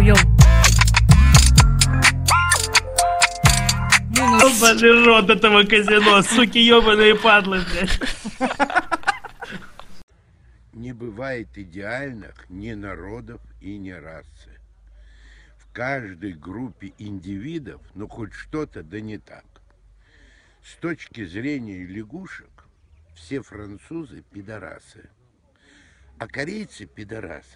Йоу. Ебаный рот этого казино, суки ебаные падлы, блядь. Не бывает идеальных ни народов и ни расы. В каждой группе индивидов, ну хоть что-то, да не так. С точки зрения лягушек, все французы пидорасы, а корейцы пидорасы.